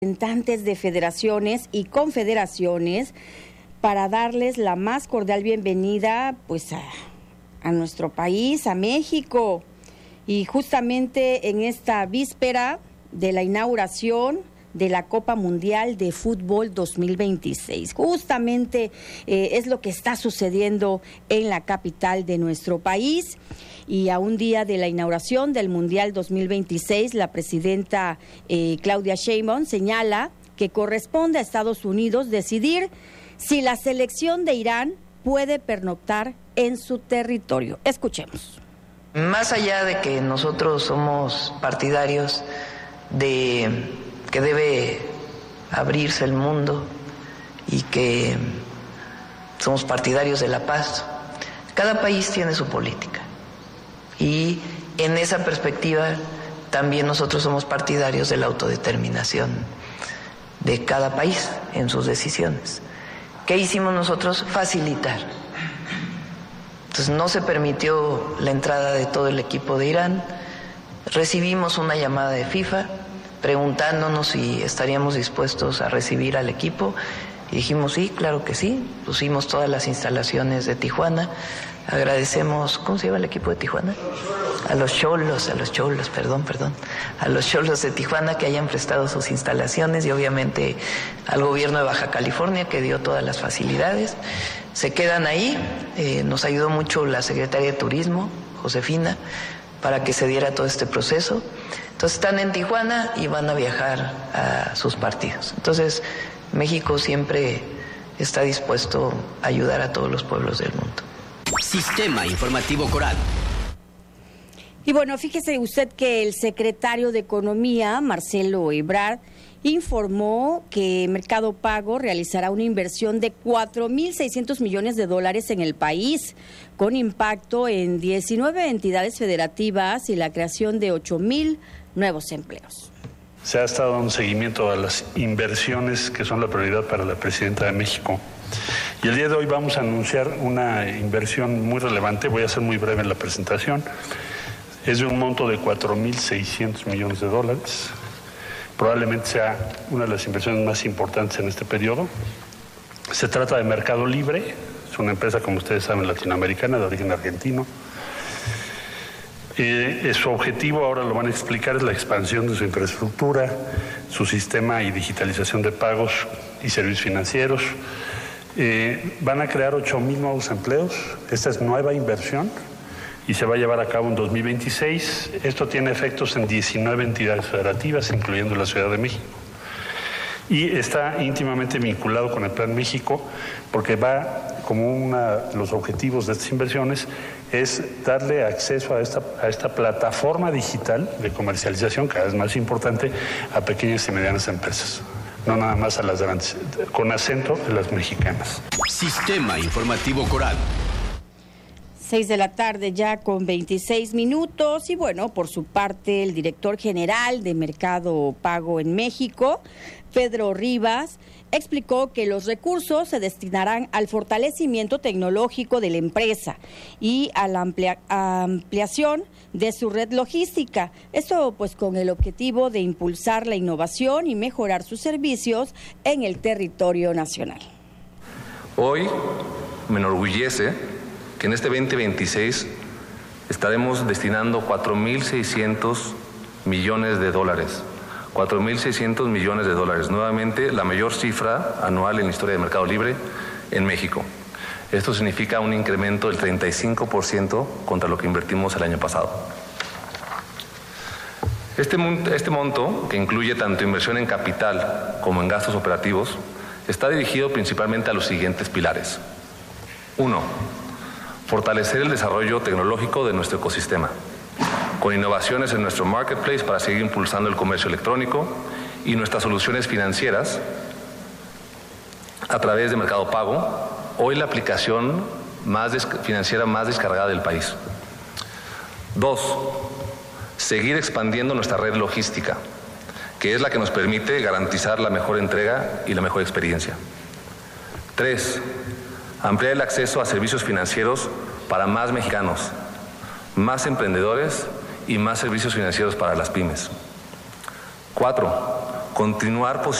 Representantes de federaciones y confederaciones para darles la más cordial bienvenida pues a nuestro país, a México, y justamente en esta víspera de la inauguración de la Copa Mundial de Fútbol 2026. Justamente es lo que está sucediendo en la capital de nuestro país. Y a un día de la inauguración del Mundial 2026, la presidenta Claudia Sheinbaum señala que corresponde a Estados Unidos decidir si la selección de Irán puede pernoctar en su territorio. Escuchemos. Más allá de que nosotros somos partidarios de que debe abrirse el mundo y que somos partidarios de la paz, cada país tiene su política. Y en esa perspectiva también nosotros somos partidarios de la autodeterminación de cada país en sus decisiones. ¿Qué hicimos nosotros? Facilitar. Entonces no se permitió la entrada de todo el equipo de Irán. Recibimos una llamada de FIFA preguntándonos si estaríamos dispuestos a recibir al equipo y dijimos sí, claro que sí. Pusimos todas las instalaciones de Tijuana. Agradecemos, ¿cómo se llama el equipo de Tijuana? A los Xolos de Tijuana que hayan prestado sus instalaciones y obviamente al gobierno de Baja California que dio todas las facilidades. Se quedan ahí, nos ayudó mucho la secretaria de Turismo, Josefina, para que se diera todo este proceso. Entonces están en Tijuana y van a viajar a sus partidos. Entonces México siempre está dispuesto a ayudar a todos los pueblos del mundo. Sistema Informativo Coral. Y bueno, fíjese usted que el secretario de Economía, Marcelo Ebrard, informó que Mercado Pago realizará una inversión de 4.600 millones de dólares en el país, con impacto en 19 entidades federativas y la creación de 8.000 nuevos empleos. Se ha estado dando seguimiento a las inversiones que son la prioridad para la presidenta de México. Y el día de hoy vamos a anunciar una inversión muy relevante, voy a ser muy breve en la presentación. Es de un monto de 4.600 millones de dólares. Probablemente sea una de las inversiones más importantes en este periodo. Se trata de Mercado Libre, es una empresa, como ustedes saben, latinoamericana, de origen argentino. Su objetivo, ahora lo van a explicar, es la expansión de su infraestructura, su sistema y digitalización de pagos y servicios financieros. Van a crear 8.000 nuevos empleos. Esta es nueva inversión y se va a llevar a cabo en 2026. Esto tiene efectos en 19 entidades federativas, incluyendo la Ciudad de México. Y está íntimamente vinculado con el Plan México, porque va como los objetivos de estas inversiones es darle acceso a esta plataforma digital de comercialización, cada vez más importante, a pequeñas y medianas empresas. No nada más a las grandes, con acento en las mexicanas. Sistema Informativo Coral. 6 de la tarde ya con 26 minutos y bueno, por su parte el director general de Mercado Pago en México, Pedro Rivas, explicó que los recursos se destinarán al fortalecimiento tecnológico de la empresa y a la ampliación de su red logística. Esto pues con el objetivo de impulsar la innovación y mejorar sus servicios en el territorio nacional. Hoy me enorgullece que en este 2026 estaremos destinando 4.600 millones de dólares. 4.600 millones de dólares, nuevamente la mayor cifra anual en la historia de Mercado Libre en México. Esto significa un incremento del 35% contra lo que invertimos el año pasado. Este monto, que incluye tanto inversión en capital como en gastos operativos, está dirigido principalmente a los siguientes pilares. 1. Fortalecer el desarrollo tecnológico de nuestro ecosistema, con innovaciones en nuestro marketplace para seguir impulsando el comercio electrónico y nuestras soluciones financieras a través de Mercado Pago, hoy la aplicación financiera más descargada del país. 2. Seguir expandiendo nuestra red logística, que es la que nos permite garantizar la mejor entrega y la mejor experiencia. 3. Ampliar el acceso a servicios financieros para más mexicanos, más emprendedores y más servicios financieros para las pymes. 4. continuar